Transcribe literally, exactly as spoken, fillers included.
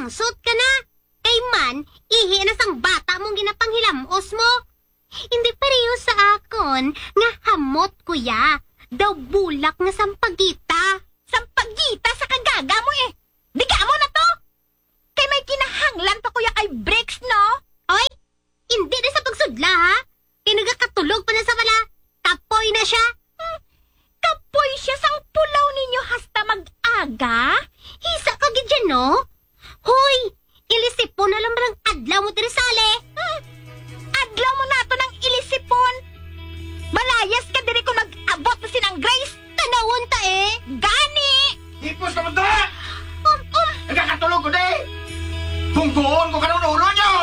Langsot ka na. Kay man, ihi na sang bata mong ginapanghilamos mo. Hindi pareho sa akon nga hamot kuya. Daw bulak nga sampagita. Sampagita sa kagaga mo eh. Diga mo na to. Kay may kinahanglan pa kuya kay Bricks, no? Oy, hindi na sa pagsudla ha. Kay nagakatulog pa na sa wala. Kapoy na siya. Hmm, kapoy siya sang pulaw ninyo hasta mag-aga? Hisa ka gid dyan, no? Hoy, ilisipon na lang barang adlaw mo tirisale. Hmm, adlaw mo na to ng ilisipon. Malayas ka diri kung mag-abot na sinang Grace. Tanawon ta eh. Gani! Hipos naman to! Um, um, Nagkakatulog ko di! Hunggoon ko kanong ulo nyo!